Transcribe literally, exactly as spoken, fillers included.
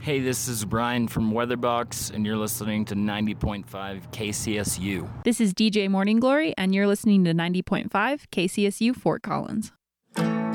Hey, this is Brian from Weatherbox, and you're listening to ninety point five K C S U. This is D J Morning Glory, and you're listening to ninety point five K C S U Fort Collins.